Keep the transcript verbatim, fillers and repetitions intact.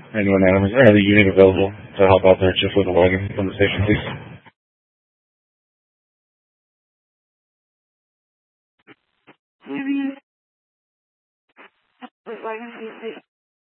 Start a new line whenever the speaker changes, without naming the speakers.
Anyone, Adam, is there another unit available to help out there just with a wagon from the station, please?
Maybe with wagon from the station.